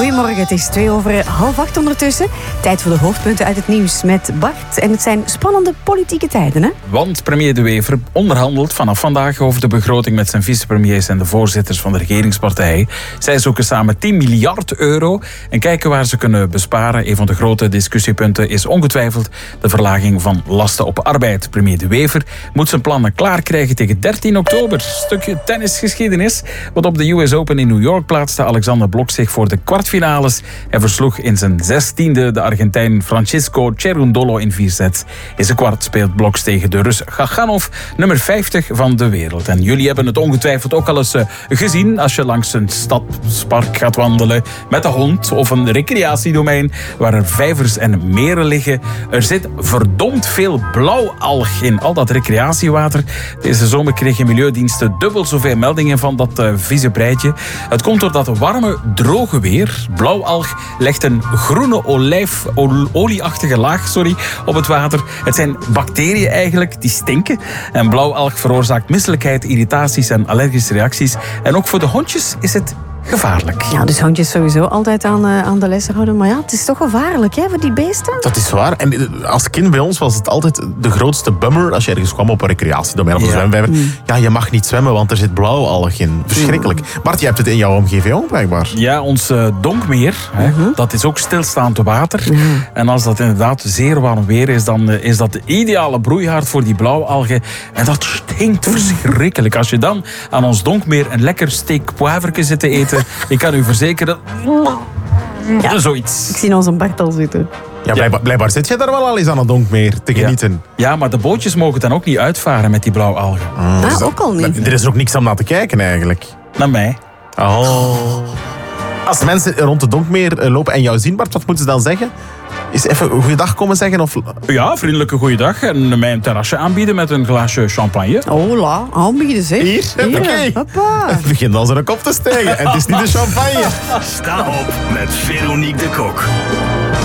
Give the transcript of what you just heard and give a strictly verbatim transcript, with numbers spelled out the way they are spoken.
Goedemorgen, het is twee over half acht ondertussen. Tijd voor de hoofdpunten uit het nieuws met Bart. En het zijn spannende politieke tijden, hè? Want premier De Wever onderhandelt vanaf vandaag over de begroting met zijn vicepremiers en de voorzitters van de regeringspartij. Zij zoeken samen tien miljard euro en kijken waar ze kunnen besparen. Een van de grote discussiepunten is ongetwijfeld de verlaging van lasten op arbeid. Premier De Wever moet zijn plannen klaar krijgen tegen dertien oktober. Stukje tennisgeschiedenis. Want op de U S Open in New York plaatste Alexander Blok zich voor de kwartfinales. Hij versloeg in zijn zestiende de Argentijn Francisco Cerundolo in vier sets. In zijn kwart speelt Blok tegen de Rus Gaganov, nummer vijftig van de wereld. En jullie hebben het ongetwijfeld ook al eens uh, gezien als je langs een stadspark gaat wandelen met een hond of een recreatiedomein waar er vijvers en meren liggen. Er zit verdomd veel blauwalg in al dat recreatiewater. Deze zomer kregen milieudiensten dubbel zoveel meldingen van dat uh, vieze breitje. Het komt door dat warme, droge weer. Blauwalg legt een groene olijf, olieachtige laag sorry, op het water. Het zijn bacteriën eigenlijk die stinken. En blauwalg veroorzaakt misselijkheid, irritaties en allergische reacties. En ook voor de hondjes is het gevaarlijk. Ja, dus hondjes sowieso altijd aan, uh, aan de les houden. Maar ja, het is toch gevaarlijk, hè, voor die beesten? Dat is waar. En als kind bij ons was het altijd de grootste bummer als je ergens kwam op een recreatiedomein of een ja. zwemvijver. Mm. Ja, je mag niet zwemmen, want er zit blauwalg in. Verschrikkelijk. Mm. Bart, je hebt het in jouw omgeving ook, blijkbaar. Ja, ons uh, Donkmeer, hè, mm-hmm. dat is ook stilstaand water. Mm. En als dat inderdaad zeer warm weer is, dan uh, is dat de ideale broeihaard voor die blauwalgen. En dat stinkt verschrikkelijk. Als je dan aan ons Donkmeer een lekker steak poivreke zit te eten, ik kan u verzekeren, ja, zoiets. Ik zie onze Bart al zitten. Ja, blijkbaar, blijkbaar zit je daar wel al eens aan het Donkmeer te genieten. Ja. ja, maar de bootjes mogen dan ook niet uitvaren met die blauwalgen. Ah, ah ook al niet. Er is er ook niks om naar te kijken eigenlijk. Naar mij. Oh. Als mensen rond de Donkmeer lopen en jou zien, Bart, wat moeten ze dan zeggen? Is even een goeiedag komen zeggen? Of... Ja, vriendelijke goeiedag. En mij een terrasje aanbieden met een glaasje champagne. Hola, aanbieden zeg. Hier, oké. Okay. Het begint al zijn kop te stijgen. En het is niet de champagne. Sta op met Veronique de Kok.